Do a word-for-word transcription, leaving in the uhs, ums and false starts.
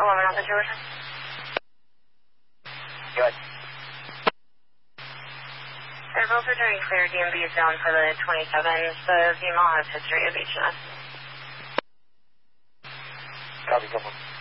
eleven on situation. Good. They're both returning clear. D M V is down for the twenty-seven. The female has history of H N S. Copy, come on.